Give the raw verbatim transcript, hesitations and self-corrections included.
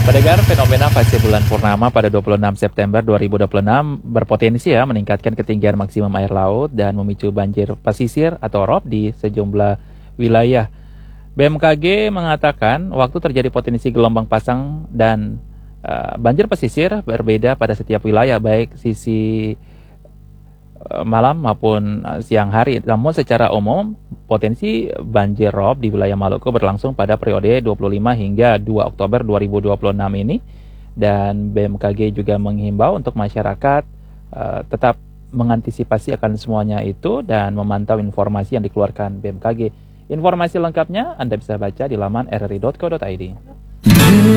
Pendengar, fenomena fase bulan purnama pada dua puluh enam September dua ribu dua puluh enam berpotensi ya meningkatkan ketinggian maksimum air laut dan memicu banjir pesisir atau rob di sejumlah wilayah. B M K G mengatakan waktu terjadi potensi gelombang pasang dan uh, banjir pesisir berbeda pada setiap wilayah, baik sisi uh, malam maupun uh, siang hari. Namun secara umum potensi banjir rob di wilayah Maluku berlangsung pada periode dua puluh lima hingga dua Oktober dua ribu dua puluh enam ini, dan B M K G juga menghimbau untuk masyarakat uh, tetap mengantisipasi akan semuanya itu dan memantau informasi yang dikeluarkan B M K G. Informasi lengkapnya Anda bisa baca di laman r r i dot co dot i d.